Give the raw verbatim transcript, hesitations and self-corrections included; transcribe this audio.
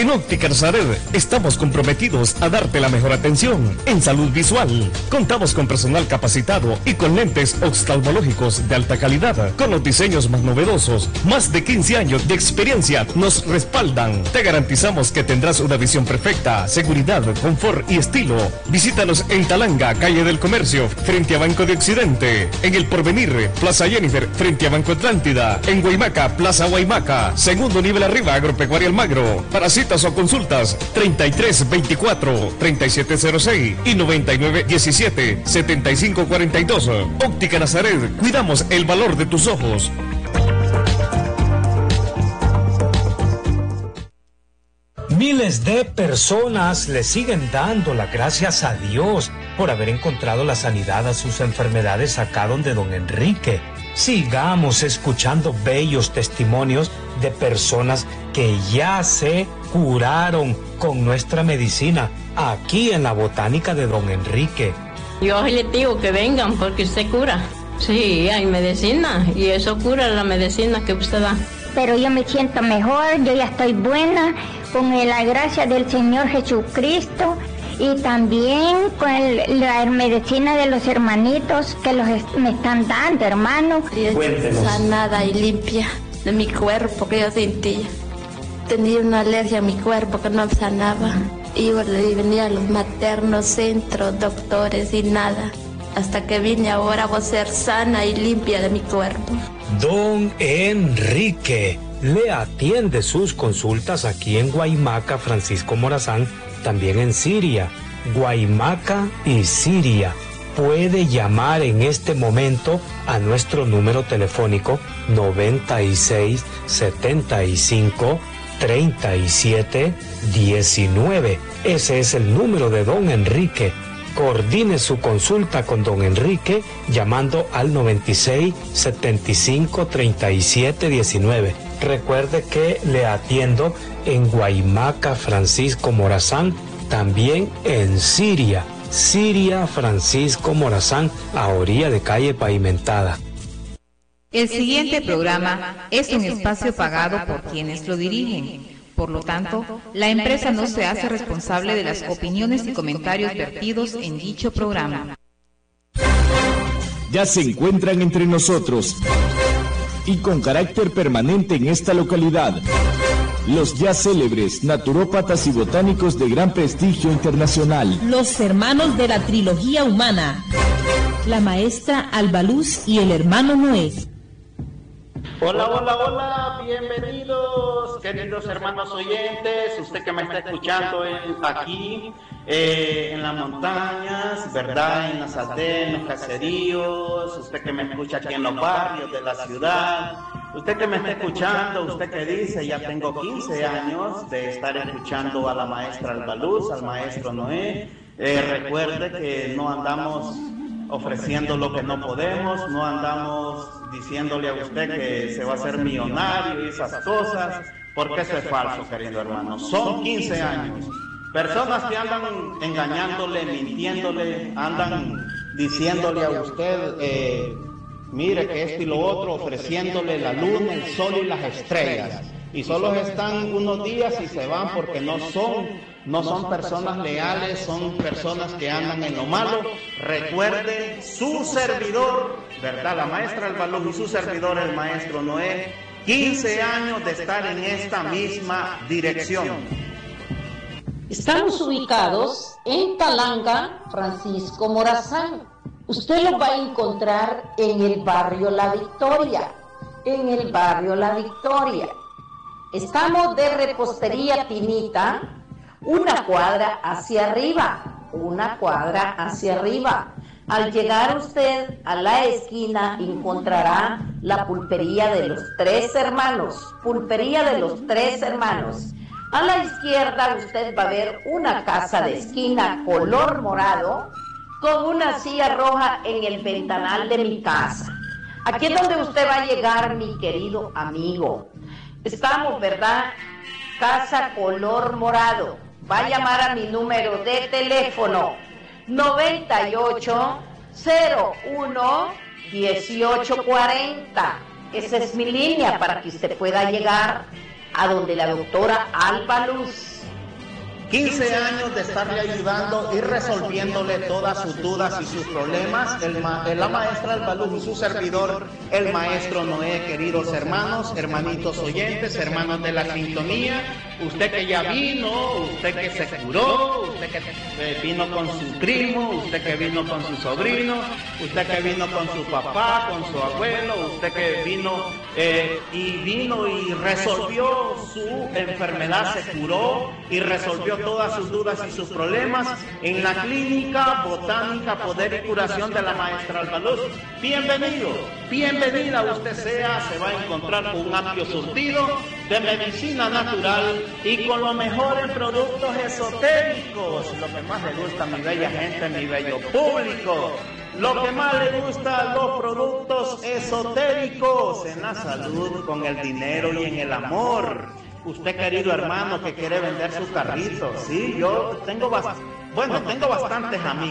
En Óptica Nazaret estamos comprometidos a darte la mejor atención en salud visual. Contamos con personal capacitado y con lentes oftalmológicos de alta calidad, con los diseños más novedosos. Más de quince años de experiencia nos respaldan. Te garantizamos que tendrás una visión perfecta, seguridad, confort y estilo. Visítanos en Talanga, calle del Comercio, frente a Banco de Occidente. En El Porvenir, Plaza Jennifer, frente a Banco Atlántida. En Guaymaca, Plaza Guaymaca, segundo nivel arriba, Agropecuaria Almagro. Para citas o consultas, treinta y tres veinticuatro, treinta y siete cero seis y noventa y nueve diecisiete, setenta y cinco cuarenta y dos. Óptica Nazaret, cuidamos el valor de tus ojos. Miles de personas le siguen dando las gracias a Dios por haber encontrado la sanidad a sus enfermedades acá donde don Enrique. Sigamos escuchando bellos testimonios de personas que ya se curaron con nuestra medicina aquí en la botánica de don Enrique. Yo les digo que vengan porque usted cura. Sí, hay medicina y eso cura la medicina que usted da. Pero yo me siento mejor, yo ya estoy buena con la gracia del Señor Jesucristo y también con el, la medicina de los hermanitos que los est- me están dando, hermano. Sanada y limpia de mi cuerpo que yo sentía. Tenía una alergia a mi cuerpo que no sanaba. Iba y venía a los maternos, centros, doctores y nada. Hasta que vine ahora a ser sana y limpia de mi cuerpo. Don Enrique le atiende sus consultas aquí en Guaymaca, Francisco Morazán, también en Siria, Guaymaca y Siria. Puede llamar en este momento a nuestro número telefónico noventa y seis, setenta y cinco, treinta y siete, diecinueve. Ese es el número de don Enrique. Coordine su consulta con don Enrique llamando al noventa y seis, setenta y cinco, treinta y siete, diecinueve. Recuerde que le atiendo en Guaymaca, Francisco Morazán, también en Siria, Siria, Francisco Morazán, a orilla de calle pavimentada. El siguiente programa es un espacio pagado por quienes lo dirigen. Por lo tanto, la empresa no se hace responsable de las opiniones y comentarios vertidos en dicho programa. Ya se encuentran entre nosotros y con carácter permanente en esta localidad, los ya célebres naturópatas y botánicos de gran prestigio internacional. Los hermanos de la trilogía humana, la maestra Alba Luz y el hermano Noé. Hola, hola, hola, bienvenidos, queridos hermanos oyentes, usted que me está escuchando en, aquí, eh, en las montañas, ¿verdad? En las aldeas, en los caseríos, usted que me escucha aquí en los barrios de la ciudad, usted que me está escuchando, usted que dice, ya tengo quince años de estar escuchando a la maestra Alba Luz, al maestro Noé, eh, recuerde que no andamos ofreciendo lo que no podemos, no andamos diciéndole a usted que se va a hacer millonario y esas cosas, porque eso es falso, querido hermano. Son quince años. Personas que andan engañándole, mintiéndole, andan diciéndole a usted, eh, mire que esto y lo otro, ofreciéndole la luna, el sol y las estrellas. Y solo están unos días y se van porque no son, no son personas leales, son personas que andan en lo malo. Recuerde, su servidor, ¿verdad? La maestra Alba Luz y su servidor, el maestro Noé, quince años de estar en esta misma dirección. Estamos ubicados en Talanga, Francisco Morazán. Usted lo va a encontrar en el barrio La Victoria, en el barrio La Victoria. Estamos de Repostería Tinita, una cuadra hacia arriba, una cuadra hacia arriba. Al llegar usted a la esquina encontrará la pulpería de los Tres Hermanos, pulpería de los Tres Hermanos. A la izquierda usted va a ver una casa de esquina color morado con una silla roja en el ventanal de mi casa. Aquí es donde usted va a llegar, mi querido amigo. Estamos, ¿verdad? Casa color morado. Va a llamar a mi número de teléfono noventa y ocho, cero uno, dieciocho cuarenta. Esa es mi línea para que usted pueda llegar a donde la doctora Alba Luz. quince años de estarle ayudando y resolviéndole todas sus dudas y sus problemas. El ma la maestra Albaluz y su servidor, el maestro Noé, queridos hermanos, hermanitos oyentes, hermanos de la sintonía. Usted que ya vino, usted que se curó, usted que eh, vino con su primo, usted que vino con su sobrino, usted que vino con su papá, con su abuelo, usted que vino eh, y vino y resolvió su enfermedad, se curó y resolvió todas sus dudas y sus problemas en la clínica botánica Poder y Curación de la maestra Albaluz. Bienvenido, bienvenida usted sea, se va a encontrar con un amplio surtido de medicina natural y con los mejores productos esotéricos, lo que más le gusta a mi bella gente, mi bello público. Lo que más le gusta, los productos esotéricos en la salud, con el dinero y en el amor. Usted, querido hermano, que quiere vender su carrito, sí, yo tengo bastante, bueno, tengo bastantes amigos.